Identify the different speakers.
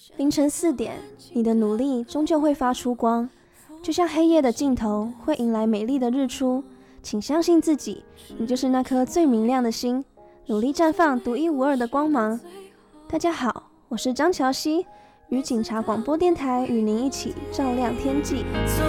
Speaker 1: 凌晨4点，你的努力终究会发出光，就像黑夜的尽头会迎来美丽的日出。请相信自己，你就是那颗最明亮的星，努力绽放独一无二的光芒。大家好，我是张乔希，与警察广播电台与您一起照亮天际。